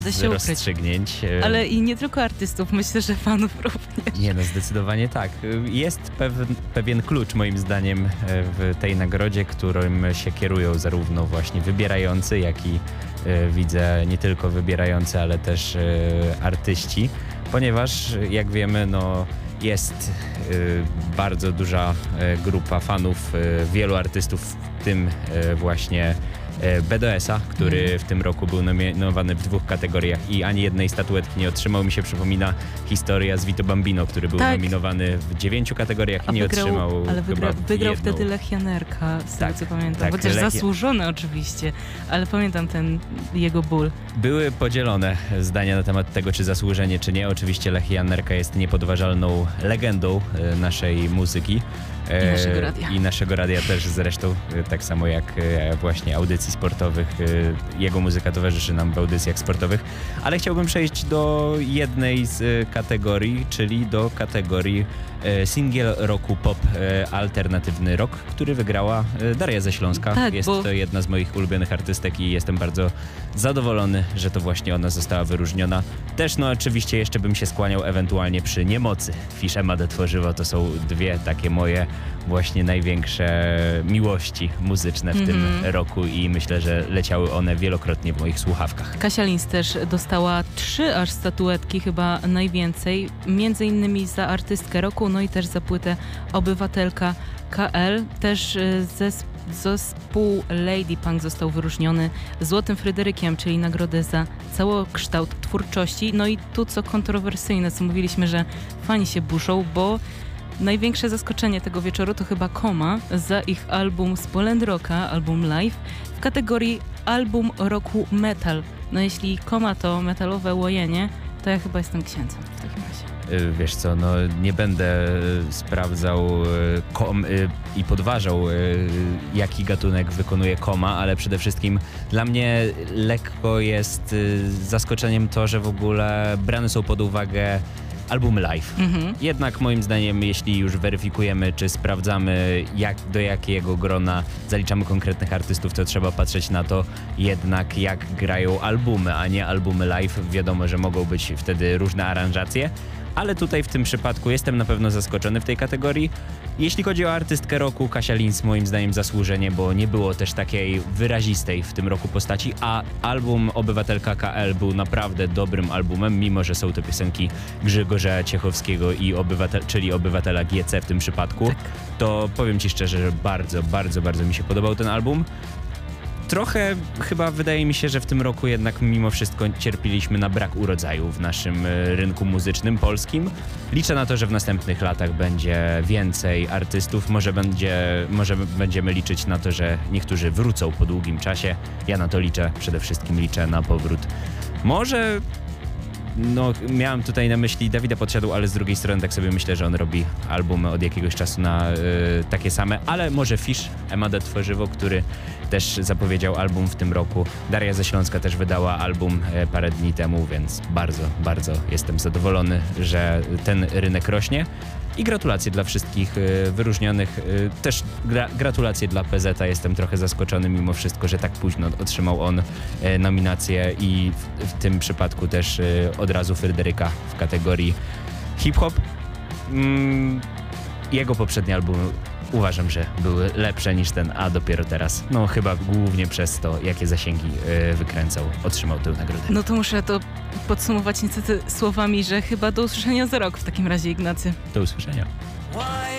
z rozstrzygnięć. Ale i nie tylko artystów, myślę, że fanów również. Nie, no zdecydowanie tak. Jest pewien klucz moim zdaniem w tej nagrodzie, którym się kierują zarówno właśnie wybierający, jak i widzę nie tylko wybierający, ale też artyści, ponieważ jak wiemy, no jest bardzo duża grupa fanów wielu artystów, w tym właśnie BDS-a, który w tym roku był nominowany w 2 kategoriach i ani jednej statuetki nie otrzymał. Mi się przypomina historia z Vito Bambino, który był nominowany w 9 kategoriach i nie otrzymał. Ale wygrał wtedy Lech Janerka, z tego co pamiętam. Chociaż zasłużony oczywiście, ale pamiętam ten jego ból. Były podzielone zdania na temat tego, czy zasłużenie, czy nie. Oczywiście Lech Janerka jest niepodważalną legendą naszej muzyki. I naszego radia też zresztą, tak samo jak właśnie audycji sportowych. Jego muzyka towarzyszy nam w audycjach sportowych. Ale chciałbym przejść do jednej z kategorii, czyli do kategorii singiel roku pop alternatywny rock, który wygrała Daria ze Śląska. Tak, jest to jedna z moich ulubionych artystek i jestem bardzo zadowolony, że to właśnie ona została wyróżniona. Też no oczywiście jeszcze bym się skłaniał ewentualnie przy Niemocy. Fisz Ema Tworzywo to są 2 takie moje właśnie największe miłości muzyczne w tym roku i myślę, że leciały one wielokrotnie w moich słuchawkach. Kasia Linz też dostała 3 aż statuetki, chyba najwięcej, między innymi za artystkę roku, no i też za płytę Obywatelka KL. Też zespół Lady Punk został wyróżniony Złotym Fryderykiem, czyli nagrodę za całokształt twórczości. No i tu co kontrowersyjne, co mówiliśmy, że fani się burzą, bo największe zaskoczenie tego wieczoru to chyba Koma za ich album z Poland Rocka, album live, w kategorii album roku metal. No jeśli Koma to metalowe łojenie, to ja chyba jestem księdzem w takim razie. Wiesz co, no nie będę sprawdzał i podważał, jaki gatunek wykonuje Koma, ale przede wszystkim dla mnie lekko jest zaskoczeniem to, że w ogóle brane są pod uwagę albumy live. Jednak moim zdaniem, jeśli już weryfikujemy, czy sprawdzamy do jakiego grona zaliczamy konkretnych artystów, to trzeba patrzeć na to jednak jak grają albumy, a nie albumy live. Wiadomo, że mogą być wtedy różne aranżacje, ale tutaj w tym przypadku jestem na pewno zaskoczony w tej kategorii. Jeśli chodzi o artystkę roku, Kasia Linz moim zdaniem zasłużenie, bo nie było też takiej wyrazistej w tym roku postaci, a album Obywatelka KL był naprawdę dobrym albumem, mimo że są to piosenki Grzegorza Ciechowskiego czyli Obywatela GC w tym przypadku. Tak. To powiem Ci szczerze, że bardzo, bardzo, bardzo mi się podobał ten album. Trochę chyba wydaje mi się, że w tym roku jednak mimo wszystko cierpieliśmy na brak urodzaju w naszym rynku muzycznym polskim. Liczę na to, że w następnych latach będzie więcej artystów. Może będziemy liczyć na to, że niektórzy wrócą po długim czasie. Ja na to liczę. Przede wszystkim liczę na powrót. Może... No, miałem tutaj na myśli Dawida Podsiadło, ale z drugiej strony tak sobie myślę, że on robi albumy od jakiegoś czasu na takie same, ale może Fisz Ema Tworzywo, który też zapowiedział album w tym roku. Daria ze Śląska też wydała album parę dni temu, więc bardzo, bardzo jestem zadowolony, że ten rynek rośnie. I gratulacje dla wszystkich wyróżnionych. Też gratulacje dla PZ-a. Jestem trochę zaskoczony mimo wszystko, że tak późno otrzymał on nominację i w tym przypadku też od razu Fryderyka w kategorii hip-hop. Jego poprzednie albumy uważam, że były lepsze niż ten, a dopiero teraz, no chyba głównie przez to, jakie zasięgi wykręcał, otrzymał tę nagrodę. No to muszę to podsumować niestety słowami, że chyba do usłyszenia za rok w takim razie, Ignacy. Do usłyszenia.